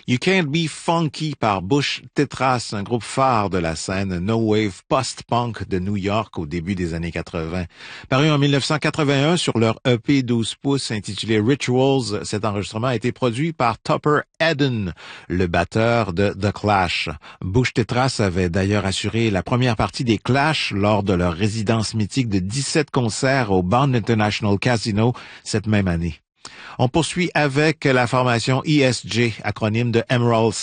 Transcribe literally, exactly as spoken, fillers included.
You Can't Be Funky par Bush Tetras, un groupe phare de la scène no wave post-punk de New York au début des années quatre-vingt. Paru en dix-neuf cent quatre-vingt-un sur leur E P douze pouces intitulé Rituals, cet enregistrement a été produit par Topper Edden, le batteur de The Clash. Bush Tetras avait d'ailleurs assuré la première partie des Clash lors de leur résidence mythique de dix-sept concerts au Bond International Casino cette même année. On poursuit avec la formation E S J, acronyme de Emerald